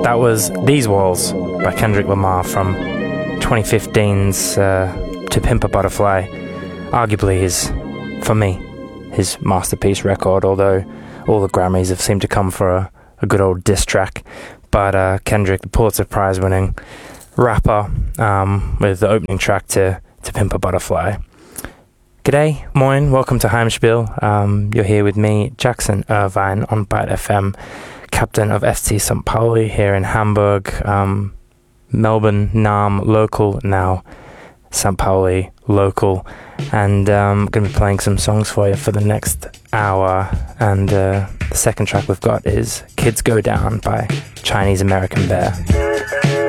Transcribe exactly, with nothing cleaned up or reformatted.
That was These Walls by Kendrick Lamar from twenty fifteen's uh, To Pimp a Butterfly. Arguably his, for me, his masterpiece record, although all the Grammys have seemed to come for a, a good old diss track. But uh, Kendrick, the Pulitzer Prize winning rapper, um, with the opening track to, to Pimp a Butterfly. G'day, moin, welcome to Heimspiel. Um, you're here with me, Jackson Irvine, on Byte F M, captain of F C Saint Pauli here in Hamburg, um, Melbourne, Nahm, local, now Saint Pauli, local. And I'm um, going to be playing some songs for you for the next hour. And uh, the second track we've got is Kids Go Down by Chinese American Bear.